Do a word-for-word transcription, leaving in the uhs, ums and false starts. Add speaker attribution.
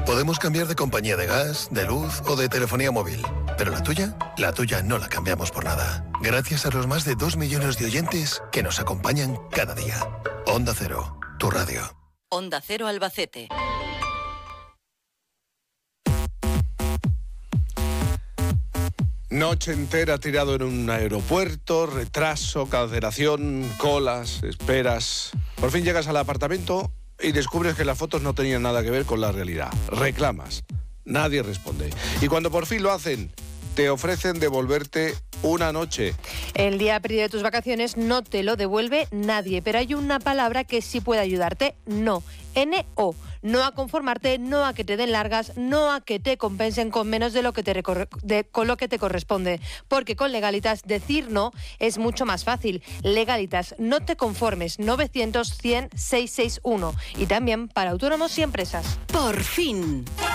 Speaker 1: Podemos cambiar de compañía de gas, de luz o de telefonía móvil. Pero la tuya, la tuya no la cambiamos por nada. Gracias a los más de dos millones de oyentes que nos acompañan cada día. Onda Cero, tu radio.
Speaker 2: Onda Cero Albacete.
Speaker 3: Noche entera tirado en un aeropuerto, retraso, cancelación, colas, esperas. Por fin llegas al apartamento y descubres que las fotos no tenían nada que ver con la realidad. Reclamas. Nadie responde. Y cuando por fin lo hacen, te ofrecen devolverte una noche.
Speaker 4: El día perdido de tus vacaciones no te lo devuelve nadie, pero hay una palabra que sí puede ayudarte. No. N O. No a conformarte, no a que te den largas, no a que te compensen con menos de lo que te, recorre, de, con lo que te corresponde. Porque con Legalitas decir no es mucho más fácil. Legalitas, no te conformes. novecientos, cien, seiscientos sesenta y uno. Y también para autónomos y empresas.
Speaker 2: Por fin.